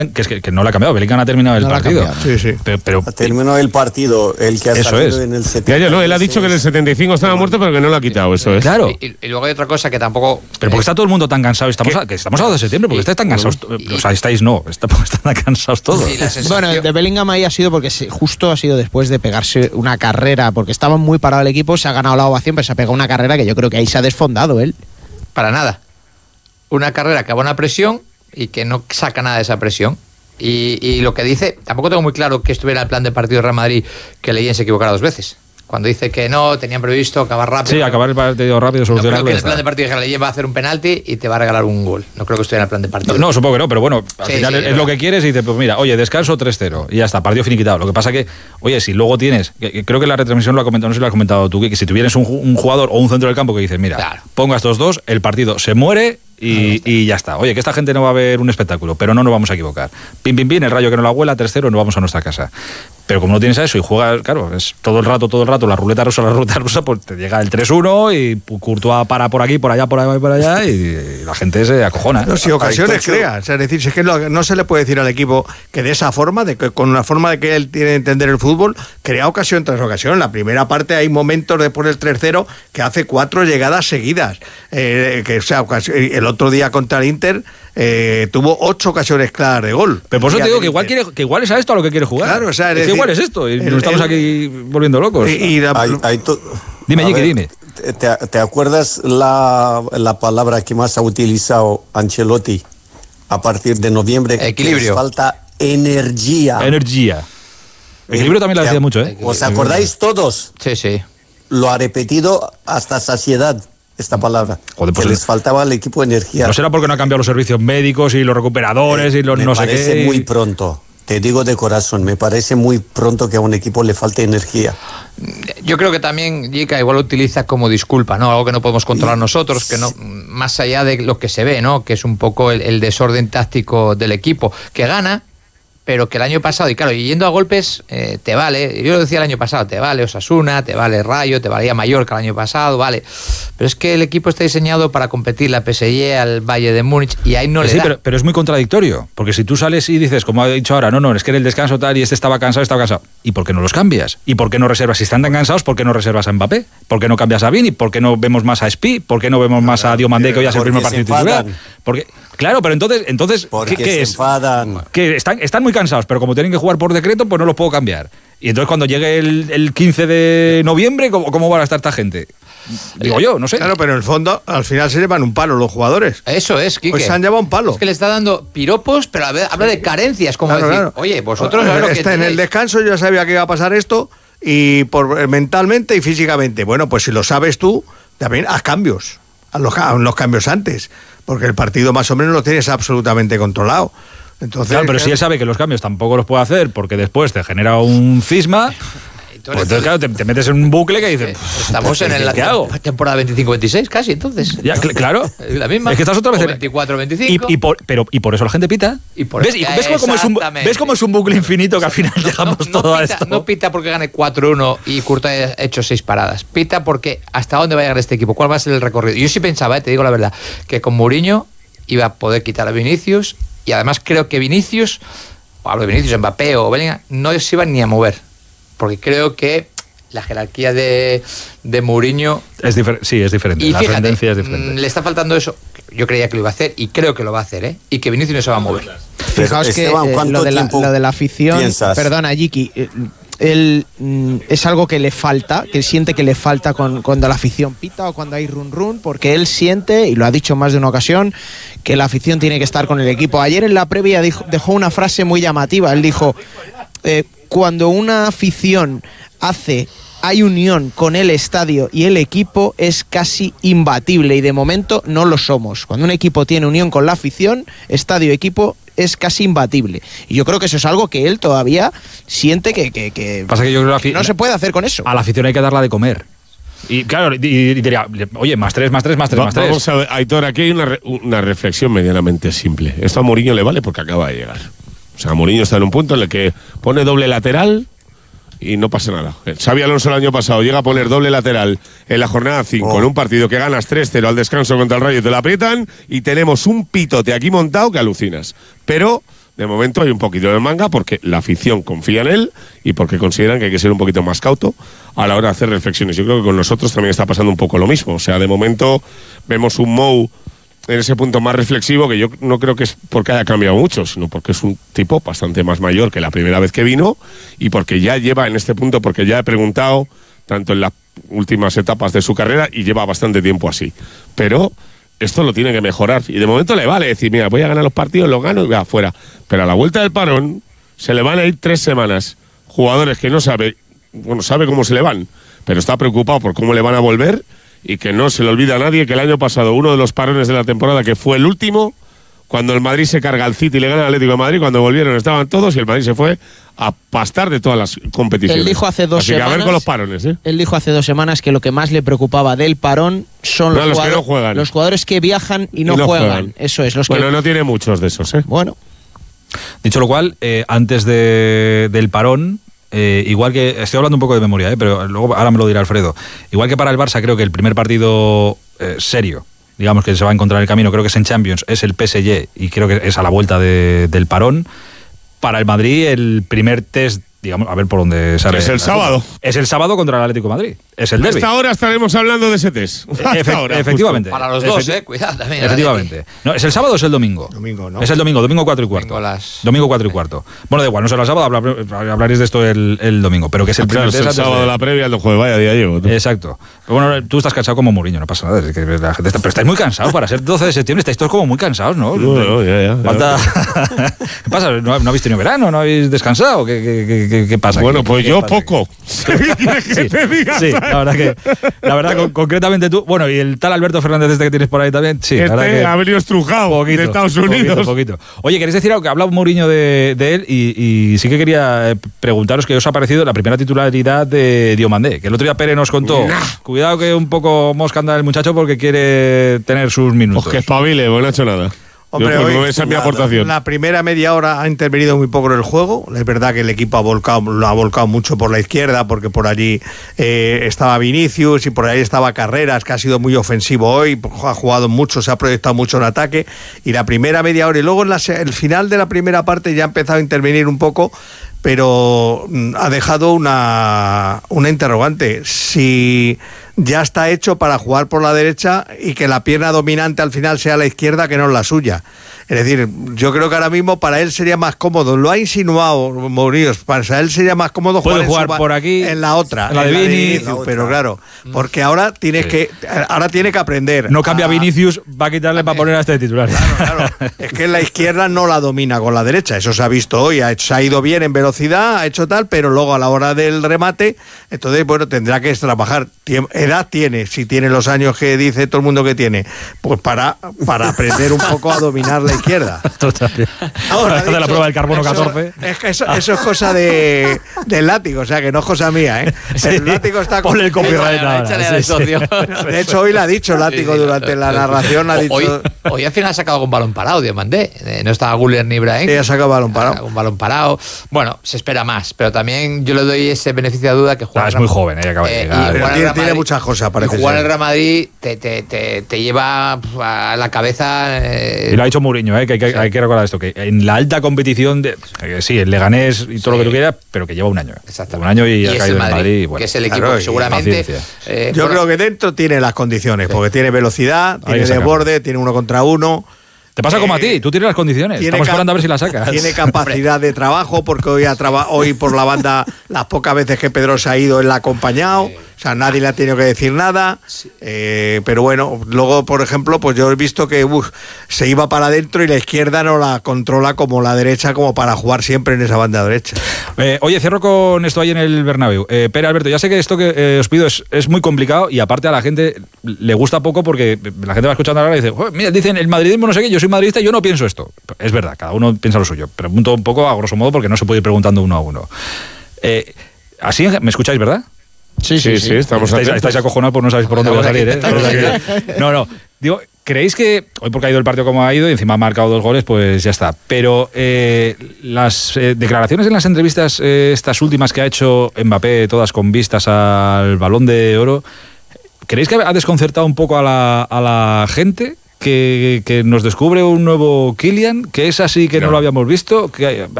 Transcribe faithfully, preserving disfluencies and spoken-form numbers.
Que es que, que no la ha cambiado, Bellingham ha terminado el no partido. Sí, sí. Pero, pero terminó el partido, el que ha eso salido es. en el setenta y seis. Ya, ya, no, él ha dicho que en el setenta y cinco estaba muerto, pero que no lo ha quitado, eso es. Claro. Y, y luego hay otra cosa que tampoco... Pero porque está todo el mundo tan cansado. Estamos a, que estamos a dos de septiembre, porque estáis tan cansados. y- O sea, estáis no, está- están tan cansados todos. Sí, la sensación- Bueno, el de Bellingham ahí ha sido porque se- justo ha sido después de pegarse una carrera, porque estaba muy parado el equipo, se ha ganado la ovación, pero se ha pegado una carrera que yo creo que ahí se ha desfondado él. Para nada. Una carrera que va a una presión y que no saca nada de esa presión. Y, y lo que dice, tampoco tengo muy claro que estuviera el plan de partido de Real Madrid que Leyen se equivocara dos veces. Cuando dice que no, tenían previsto acabar rápido. Sí, acabar el partido rápido, No creo solucionarlo. que y el ya plan de está. partido de Leyen va a hacer un penalti y te va a regalar un gol. No creo que estuviera en el plan de partido. No, supongo que no, pero bueno, al Sí, final sí, es, es es lo verdad. que quieres y dices, pues mira, oye, descanso tres cero y ya está, partido finiquitado. Lo que pasa que, oye, si luego tienes, que- que creo que la retransmisión lo ha comentado, no sé si lo has comentado tú, que, que si tuvieras un, ju- un jugador o un centro del campo que dices, mira, Claro. ponga estos dos, el partido se muere y, y ya está. Oye, que esta gente no va a ver un espectáculo, pero no nos vamos a equivocar. Pim, pim, pim, el Rayo que no la huela, tres cero, nos vamos a nuestra casa. Pero como no tienes a eso y juegas, claro, es todo el rato, todo el rato, la ruleta rusa, la ruleta rusa, pues te llega el tres uno y Courtois para por aquí, por allá, por allá, por allá y la gente se acojona. No, si ocasiones Hay tocho. crea, o sea, es decir, si es que no, no se le puede decir al equipo que de esa forma, de que con una forma de que él tiene de entender el fútbol, crea ocasión tras ocasión. En la primera parte hay momentos después del tres cero que hace cuatro llegadas seguidas. Eh, que, o sea, ocasio- el otro día contra el Inter eh, tuvo ocho ocasiones claras de gol. Pero por eso te Fíjate, digo que igual, Inter. quiere, que igual es a esto a lo que quiere jugar. Claro, o sea, es es que decir, igual es esto y el- nos estamos el- aquí volviendo locos. Y, y la- Hay- hay to- Dime, A Yiki, ver, dime. ¿Te, te acuerdas la, la palabra que más ha utilizado Ancelotti a partir de noviembre? Equilibrio. Que les falta energía. Energía. Equilibrio también lo ¿Te- decía mucho, ¿eh? ¿Os acordáis todos? Sí, sí. Lo ha repetido hasta saciedad esta palabra. Joder, pues que el- les faltaba al equipo energía. No será porque no ha cambiado los servicios médicos y los recuperadores y los me no sé parece qué. muy pronto. Te digo de corazón, me parece muy pronto que a un equipo le falte energía. Yo creo que también Jica igual lo utiliza como disculpa, ¿no? Algo que no podemos controlar nosotros, que no, más allá de lo que se ve, ¿no? Que es un poco el, el desorden táctico del equipo, que gana, pero que el año pasado, y claro, y yendo a golpes, eh, te vale, yo lo decía el año pasado, te vale Osasuna, te vale Rayo, te valía Mallorca el año pasado, vale, pero es que el equipo está diseñado para competir la P S G, al Bayern de Múnich, y ahí no Que le sí, da. pero, pero es muy contradictorio, porque si tú sales y dices, como ha dicho ahora, no, no, es que en el descanso tal y este estaba cansado, estaba cansado, ¿y por qué no los cambias? ¿Y por qué no reservas? Si están tan cansados, ¿por qué no reservas a Mbappé? ¿Por qué no cambias a Vini? ¿Por qué no vemos más a Spi? ¿Por qué no vemos más a Diomandé, que hoy es el Porque primer se partido titular? enfadan. Porque, claro, pero entonces, entonces Porque ¿qué, qué se es? enfadan. Que están, están muy cansados, pero como tienen que jugar por decreto, pues no los puedo cambiar. Y entonces cuando llegue el, el quince de noviembre, ¿cómo, cómo van a estar esta gente? Digo yo, no sé. Claro, pero en el fondo, al final se llevan un palo los jugadores. Eso es, Quique. Pues se han llevado un palo. Es que le está dando piropos, pero a ver, habla de carencias, como Claro, decir, claro. oye, vosotros sabéis lo que Está en el tenéis. descanso, yo ya sabía que iba a pasar esto, y por mentalmente y físicamente. Bueno, pues si lo sabes tú, también haz cambios. Haz los, haz los cambios antes, porque el partido más o menos lo tienes absolutamente controlado. Entonces, Claro, pero si él sabe que los cambios tampoco los puede hacer porque después te genera un cisma, pues entonces claro, te, te metes en un bucle que dices, Estamos en la ¿qué hago? temporada veinticinco veintiséis casi, entonces. Ya, cl- claro. La misma. Es que estás otra vez O en- veinticuatro Y, veinticinco. y por, pero, y por eso la gente pita. Y por ¿Ves, eso- y ves cómo, cómo es un, Exactamente. ¿Ves cómo es un bucle infinito que al final llegamos no, todo a pita, esto? no pita porque gane cuatro uno y Courtois haya hecho seis paradas. Pita porque hasta dónde va a llegar este equipo, cuál va a ser el recorrido. Yo sí pensaba, eh, te digo la verdad, que con Mourinho iba a poder quitar a Vinicius, y además creo que Vinicius, o hablo de Vinicius, Mbappé o Bellingham, no se iban ni a mover. Porque creo que la jerarquía de, de Mourinho... Es difer- sí, es diferente. Y la fíjate, tendencia es mm, diferente. le está faltando eso. Yo creía que lo iba a hacer y creo que lo va a hacer, ¿eh? Y que Vinicius no se va a mover. Fijaos que Esteban, eh, ¿cuánto lo, de la, tiempo lo de la afición, piensas? perdona, Yiki, eh, él mm, es algo que le falta, que siente que le falta con, cuando la afición pita o cuando hay run run, porque él siente, y lo ha dicho en más de una ocasión, que la afición tiene que estar con el equipo. Ayer en la previa dijo, dejó una frase muy llamativa, él dijo, eh, cuando una afición hace... hay unión con el estadio y el equipo es casi imbatible y de momento no lo somos. Cuando un equipo tiene unión con la afición, estadio-equipo es casi imbatible. Y yo creo que eso es algo que él todavía siente que, que, que, Pasa que yo creo que la que no se puede hacer con eso. A la afición hay que darla de comer. Y claro, y, y diría, oye, más tres, más tres, más tres, Va- más tres. Vamos a ver, Aitor, aquí hay una, re- una reflexión medianamente simple. Esto a Mourinho le vale porque acaba de llegar. O sea, Mourinho está en un punto en el que pone doble lateral y no pasa nada. Xabi Alonso el año pasado llega a poner doble lateral en la jornada cinco, Oh. en un partido que ganas tres cero al descanso contra el Rayo y te la aprietan, y tenemos un pitote aquí montado que alucinas. Pero de momento hay un poquito de manga porque la afición confía en él y porque consideran que hay que ser un poquito más cauto a la hora de hacer reflexiones. Yo creo que con nosotros también está pasando un poco lo mismo. O sea, de momento vemos un Mou en ese punto más reflexivo, que yo no creo que es porque haya cambiado mucho, sino porque es un tipo bastante más mayor que la primera vez que vino y porque ya lleva en este punto, porque ya he preguntado tanto en las últimas etapas de su carrera y lleva bastante tiempo así. Pero esto lo tiene que mejorar y de momento le vale decir, mira, voy a ganar los partidos, los gano y voy afuera. Pero a la vuelta del parón se le van a ir tres semanas. Jugadores que no sabe, bueno, sabe cómo se le van, pero está preocupado por cómo le van a volver y que no se le olvida a nadie que el año pasado uno de los parones de la temporada, que fue el último, cuando el Madrid se carga al City y le gana al Atlético de Madrid, cuando volvieron estaban todos y el Madrid se fue a pastar de todas las competiciones. Él dijo hace dos Así semanas. Que a ver con los parones, ¿eh? Él dijo hace dos semanas que lo que más le preocupaba del parón son No, los, los que jugadores, no juegan. los jugadores que viajan y no, Y no juegan. juegan. Eso es, los Bueno, que. no tiene muchos de esos, ¿eh? Bueno. Dicho lo cual, eh, antes de, del parón, eh, igual que, estoy hablando un poco de memoria, eh, pero luego ahora me lo dirá Alfredo, igual que para el Barça creo que el primer partido eh, serio, digamos que se va a encontrar el camino, creo que es en Champions, es el P S G y creo que es a la vuelta de, del parón. Para el Madrid el primer test, digamos, a ver por dónde sale. Es el sábado. Es el sábado contra el Atlético de Madrid. Es el derbi. Hasta ahora estaremos hablando de ese test. Hasta Efe- ahora, efectivamente. Para los Efecti- dos, eh, cuidado también. Efectivamente. No, ¿es el sábado o es el domingo? Domingo, ¿no? Es el domingo, domingo cuatro y cuarto. Domingo las- Domingo cuatro y cuarto. Bueno, da igual, no será el sábado, hablar- hablaréis de esto el, el domingo, pero que es el Claro, primer es test el antes sábado de- de la previa, el jueves, vaya día llevo. tú. Exacto. Pero bueno, tú estás cansado como Mourinho, no pasa nada. Es que la gente está- pero estáis muy cansados para ser doce de septiembre, estáis todos como muy cansados, ¿no? No, no, ya, ya, ya. Falta... ¿Qué pasa? ¿No, no habéis tenido verano? ¿No habéis descansado? ¿Qué, qué, qué- qué- qué pasa? Bueno, ¿Qué- pues qué yo pasa aquí? poco. ¿Qué quieres que Sí, te diga? sí, la verdad que, la verdad, con- concretamente tú, bueno, y el tal Alberto Fernández este que tienes por ahí también, sí, la verdad Este que ha venido estrujado de Estados Unidos. Poquito, poquito. Oye, queréis decir algo que ha hablado Mourinho de, de él y, y sí que quería eh, preguntaros qué os ha parecido la primera titularidad de Diomandé, que el otro día Pere nos contó. Nah. Cuidado que un poco mosca anda el muchacho porque quiere tener sus minutos. Pues que espabile, pues no ha hecho nada. Hombre, Yo, pues, hoy, esa es mi la- aportación. La primera media hora ha intervenido muy poco en el juego. Es verdad que el equipo ha volcado, lo ha volcado mucho por la izquierda, porque por allí eh, estaba Vinicius y por ahí estaba Carreras, que ha sido muy ofensivo hoy, ha jugado mucho, se ha proyectado mucho en ataque. Y la primera media hora, y luego en la, se- el final de la primera parte ya ha empezado a intervenir un poco, pero mm, ha dejado una, una interrogante. Si ya está hecho para jugar por la derecha y que la pierna dominante al final sea la izquierda, que no es la suya. Es decir, yo creo que ahora mismo para él sería más cómodo, lo ha insinuado Mourinho, para él sería más cómodo Puede jugar, jugar en, su ba- por aquí, en la otra, en la de en Vini. Vinicius, pero claro, porque ahora tienes Sí. que ahora tiene que aprender. No cambia a- Vinicius, va a quitarle para poner a este titular. Claro, claro. Es que la izquierda no la domina con la derecha, eso se ha visto hoy, ha, hecho- se ha ido bien en velocidad, ha hecho tal, pero luego a la hora del remate, entonces, bueno, tendrá que trabajar. Tiem- edad tiene, si tiene los años que dice todo el mundo que tiene, pues para, para aprender un poco a dominar la izquierda. Ahora, Hace la prueba del carbono eso- catorce. Es que eso, eso es cosa de, del látigo, o sea, que no es cosa mía, ¿eh? El látigo está con Ponle el copyright ahora, Échale sí, al sí. socio. De hecho, hoy lo ha dicho Látigo Sí, sí, durante la sí. narración, ha dicho... Hoy, hoy al final ha sacado con balón parado, Diomandé. Eh, no estaba Guller ni Ibrahim. Sí, ha sacado balón parado. Un balón parado. Bueno, se espera más, pero también yo le doy ese beneficio de duda que jugar. Ah, es muy joven, eh, acaba de Eh, llegar. y Pero jugar al tiene, Real tiene Madrid- muchas cosas, parece y jugar ser. el Real Madrid te, te, te, te lleva a la cabeza. eh, Y lo ha dicho Mourinho, ¿eh? que, hay que hay que recordar esto, que en la alta competición, de, que sí, el Leganés y todo lo Sí. que tú quieras, pero que lleva un año. Exactamente. Un año y, ha es caído el en Madrid, Madrid. y bueno. que es el equipo Claro, que y seguramente. paciencia. eh, Yo por- creo que dentro tiene las condiciones, Sí. porque tiene velocidad, Hay tiene que sacarlo. desborde, tiene uno contra uno. Te pasa como a Eh, ti, tú tienes las condiciones. Tiene Estamos ca- esperando a ver si la sacas. Tiene capacidad de trabajo, porque hoy, ha traba- hoy por la banda, las pocas veces que Pedro se ha ido, él la ha acompañado. O sea, nadie le ha tenido que decir nada. Eh, pero bueno, luego, por ejemplo, pues yo he visto que uf, se iba para adentro y la izquierda no la controla como la derecha, como para jugar siempre en esa banda derecha. Eh, oye, cierro con esto ahí en el Bernabéu. Eh, Pere, Alberto, ya sé que esto que eh, os pido es, es muy complicado y aparte a la gente le gusta poco porque la gente va escuchando ahora y dice, "Joder, mira, dicen el madridismo no sé qué, yo soy madridista y yo no pienso esto". Es verdad, cada uno piensa lo suyo. Pregunto un poco a grosso modo porque no se puede ir preguntando uno a uno. Eh, así, ¿me escucháis, verdad? Sí, sí, sí, estamos Estáis, atentos. estáis acojonados por no sabéis por dónde voy a salir, ¿eh? O sea que- no, no. Digo, ¿creéis que hoy porque ha ido el partido como ha ido y encima ha marcado dos goles, pues ya está? Pero eh, las eh, declaraciones en las entrevistas, eh, estas últimas que ha hecho Mbappé, todas con vistas al Balón de Oro, ¿creéis que ha desconcertado un poco a la, a la gente? que, que nos descubre un nuevo Kylian, que es así que no, no lo habíamos visto, que